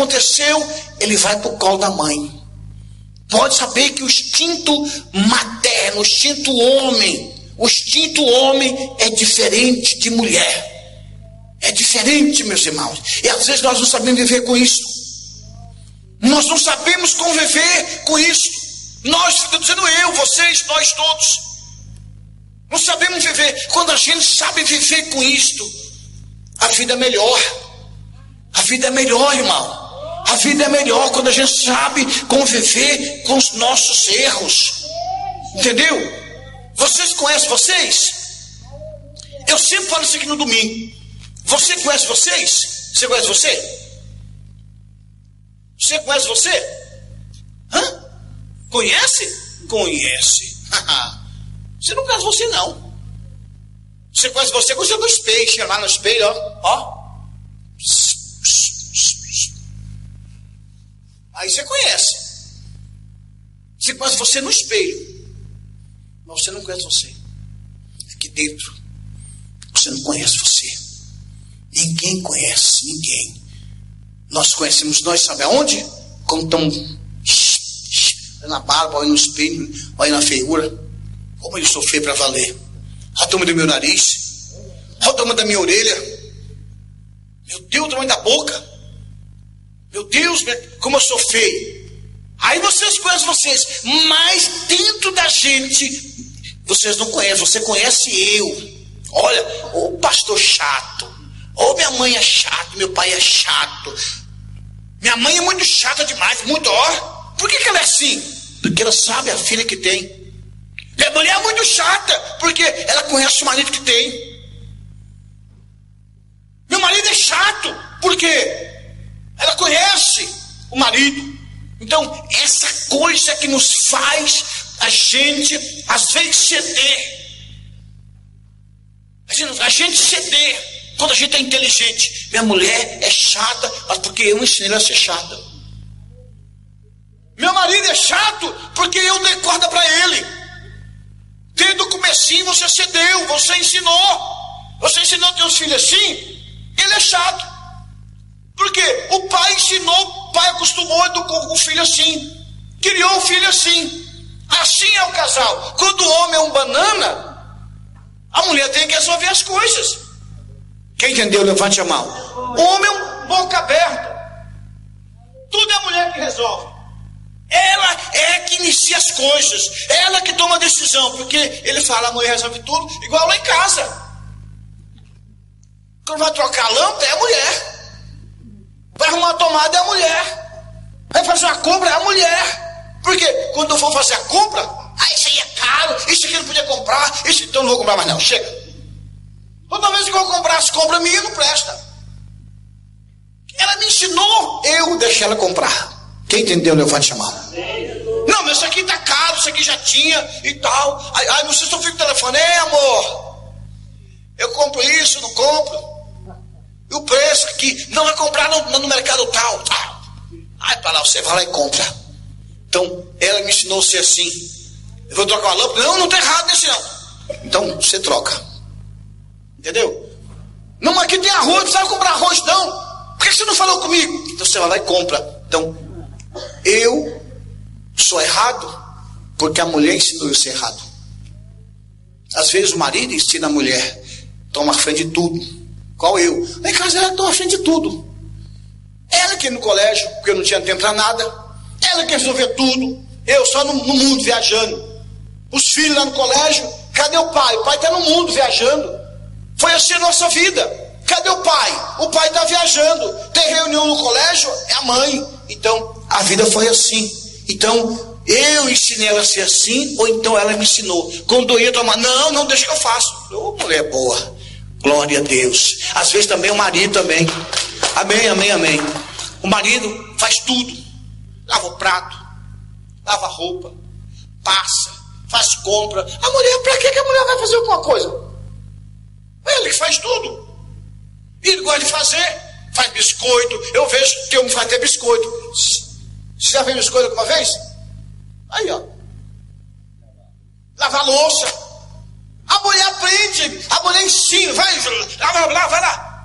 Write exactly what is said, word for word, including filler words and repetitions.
aconteceu, ele vai para o colo da mãe. Pode saber que o instinto materno, o instinto homem, o instinto homem é diferente de mulher. É diferente, meus irmãos. E às vezes nós não sabemos viver com isso. Nós não sabemos conviver com isso. Nós, estou dizendo eu, vocês, nós todos. Não sabemos viver. Quando a gente sabe viver com isto, a vida é melhor. A vida é melhor, irmão. A vida é melhor quando a gente sabe conviver com os nossos erros. Entendeu? Vocês conhecem vocês? Eu sempre falo isso aqui no domingo. Você conhece vocês? Você conhece você? Você conhece você? Hã? Conhece? Conhece. Você não conhece você, não. Você conhece você quando você no espelho. Chega lá no espelho, ó. ó. Aí você conhece. Você conhece você no espelho. Mas você não conhece você. Aqui dentro. Você não conhece você. Ninguém conhece ninguém. Nós conhecemos nós, sabe aonde? Como estão na barba, olha no espelho, olha na feiura. Como eu sou feio para valer. Olha o tamanho do meu nariz. Olha o tamanho da minha orelha. Meu Deus, o tamanho da boca. Meu Deus, como eu sou feio. Aí vocês conhecem vocês. Mas dentro da gente, vocês não conhecem. Você conhece eu. Olha, o pastor chato. Ou minha mãe é chata, meu pai é chato. Minha mãe é muito chata demais, muito, ó. Por que que ela é assim? Porque ela sabe a filha que tem. Minha mulher é muito chata, porque ela conhece o marido que tem. Meu marido é chato, porque ela conhece o marido. Então, essa coisa que nos faz a gente, às vezes, ceder. A gente, a gente ceder. Quando a gente é inteligente. Minha mulher é chata, mas porque eu ensinei ela a ser chata. Meu marido é chato, porque eu dei corda para ele. Desde o comecinho você cedeu, você ensinou. Você ensinou teus filhos assim, ele é chato. Porque o pai ensinou, o pai acostumou, educou com o filho assim. Criou o filho assim. Assim é o casal. Quando o homem é um banana, a mulher tem que resolver as coisas. Quem entendeu, levante a mão. O homem é um boca aberta. Tudo é a mulher que resolve. Ela é que inicia as coisas. Ela que toma a decisão. Porque ele fala, a mulher resolve tudo. Igual lá em casa. Quando vai trocar a lâmpada, é a mulher. Vai arrumar a tomada, é a mulher. Vai fazer uma compra, é a mulher. Porque quando eu for fazer a compra, ah, isso aí é caro, isso aqui eu não podia comprar, isso então eu não vou comprar mais não, chega. Toda vez que eu vou comprar as compras minhas, não presta. Ela me ensinou, eu deixei ela comprar. Quem entendeu, levante a mão. Não, mas isso aqui tá caro, isso aqui já tinha e tal. Aí, aí vocês estão ficando no telefone, é amor, eu compro isso, não compro. E o preço aqui, não vai comprar no, no mercado tal, tal. Aí para lá, você vai lá e compra. Então, ela me ensinou a ser assim. Eu vou trocar uma lâmpada, não, não tá errado nesse não. Então, você troca. Entendeu? Não, mas aqui tem arroz, não precisa comprar arroz não. Por que você não falou comigo? Então você vai lá e compra. Então, eu sou errado porque a mulher ensinou eu a ser errado. Às vezes o marido ensina a mulher, toma a frente de tudo. Qual eu? Lá em casa ela toma a frente de tudo. Ela que ia no colégio, porque eu não tinha tempo para nada. Ela que resolveu tudo. Eu só no, no mundo viajando. Os filhos lá no colégio, cadê o pai? O pai está no mundo viajando. Foi assim a nossa vida. Cadê o pai? O pai está viajando. Tem reunião no colégio, é a mãe. Então, a vida foi assim. Então, eu ensinei ela a ser assim, ou então ela me ensinou. Quando eu ia tomar, não, não, deixa que eu faço. Ô, mulher boa. Glória a Deus. Às vezes também o marido também. Amém, amém, amém. O marido faz tudo. Lava o prato, lava a roupa, passa, faz compra. A mulher, para que a mulher vai fazer alguma coisa? Ele que faz tudo. Ele gosta de fazer. Faz biscoito. Eu vejo que eu me faz até biscoito. Você já fez biscoito alguma vez? Aí, ó. Lavar louça. A mulher aprende. A mulher ensina. Vai, lava, lava, vai lá.